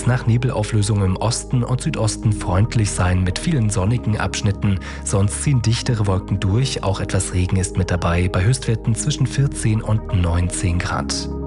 es nach Nebelauflösung im Osten und Südosten freundlich sein mit vielen sonnigen Abschnitten. Sonst ziehen dichtere Wolken durch, auch etwas Regen ist mit dabei, bei Höchstwerten zwischen 14 und 19 Grad.